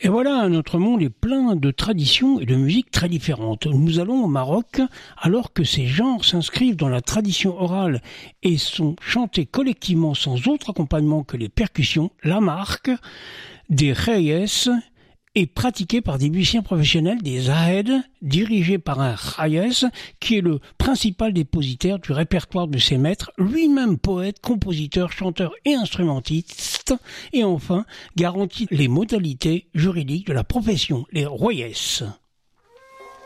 Et voilà, notre monde est plein de traditions et de musiques très différentes. Nous allons au Maroc, alors que ces genres s'inscrivent dans la tradition orale et sont chantés collectivement sans autre accompagnement que les percussions. La marque des reyes est pratiquée par des musiciens professionnels, des Zahed, dirigés par un rayes, qui est le principal dépositaire du répertoire de ses maîtres, lui-même poète, compositeur, chanteur et instrumentiste, et enfin garantit les modalités juridiques de la profession, les reyes.